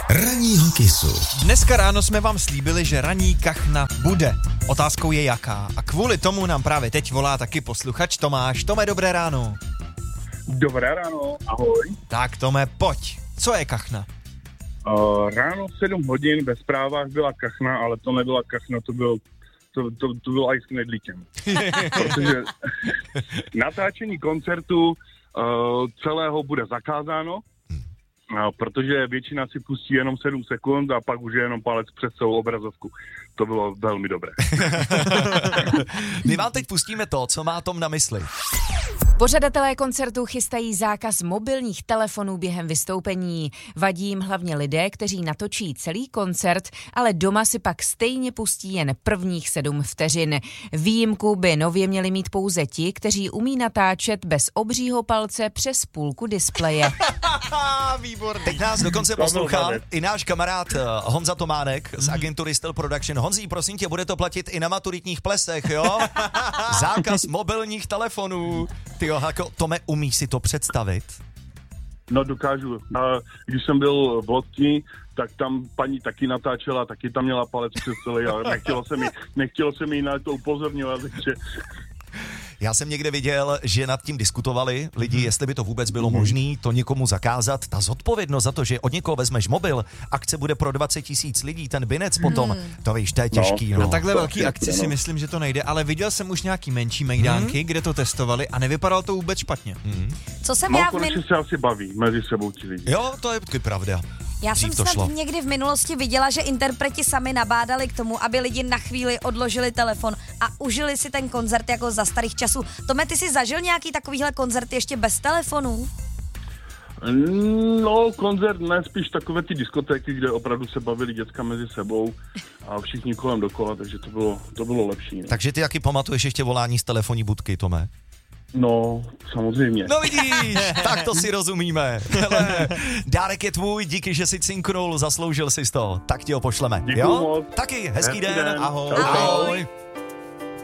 Ranního Kissu. Dneska ráno jsme vám slíbili, že ranní kachna bude. Otázkou je jaká. A kvůli tomu nám právě teď volá taky posluchač Tomáš. Tome, dobré ráno. Dobré ráno, ahoj. Tak Tome, pojď. Co je kachna? Ráno v 7 hodin ve zprávách byla kachna, ale to nebyla kachna, to bylo i s knedlíkem. Protože natáčení koncertu celého bude zakázáno, protože většina si pustí jenom 7 sekund a pak už je jenom palec přes celou obrazovku. To bylo velmi dobré. My vám teď pustíme to, co má Tom na mysli. Pořadatelé koncertu chystají zákaz mobilních telefonů během vystoupení. Vadí jim hlavně lidé, kteří natočí celý koncert, ale doma si pak stejně pustí jen prvních 7 vteřin. Výjimku by nově měli mít pouze ti, kteří umí natáčet bez obřího palce přes půlku displeje. Výborný. Teď nás dokonce poslouchá i náš kamarád Honza Tománek z agentury Still Production. Honzí, prosím tě, bude to platit i na maturitních plesech, jo? Zákaz mobilních telefonů. Tyjo, jako, Tome, umíš si to představit? No dokážu. Když jsem byl v Lodti, tak tam paní taky natáčela, taky tam měla palec přes celý, ale nechtělo se mi na to upozorňovat, takže... Já jsem někde viděl, že nad tím diskutovali lidi, jestli by to vůbec bylo možné to někomu zakázat. Ta zodpovědnost za to, že od někoho vezmeš mobil, akce bude pro 20 000 lidí, ten binec potom, to víš, to je těžký. Na takhle velký akci si myslím, že to nejde, ale viděl jsem už nějaký menší mejdánky, kde to testovali a nevypadalo to vůbec špatně. Co jsem konečně se asi baví mezi sebou ti lidi. Jo, to je taky pravda. Já jsem snad někdy v minulosti viděla, že interpreti sami nabádali k tomu, aby lidi na chvíli odložili telefon a užili si ten koncert jako za starých časů. Tome, ty jsi zažil nějaký takovýhle koncert ještě bez telefonů? No, koncert ne, spíš takové ty diskotéky, kde opravdu se bavili děcka mezi sebou a všichni kolem dokola, takže to bylo lepší. Ne? Takže ty jaký pamatuješ ještě volání z telefonní budky, Tome? No, samozřejmě. No vidíš, tak to si rozumíme. Hele, dárek je tvůj, díky, že jsi cinknul, zasloužil jsi to. Tak ti ho pošleme. Děkuju jo? moc. Taky, hezký den. Ahoj. Ahoj.